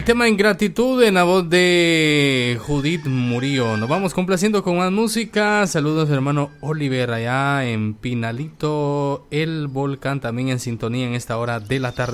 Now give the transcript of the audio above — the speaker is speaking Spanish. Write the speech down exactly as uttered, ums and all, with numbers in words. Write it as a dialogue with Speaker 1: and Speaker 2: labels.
Speaker 1: tema Ingratitud en la voz de Judith Murillo. Nos vamos complaciendo con más música. Saludos hermano Oliver allá en Pinalito, el Volcán, también en sintonía en esta hora de la tarde.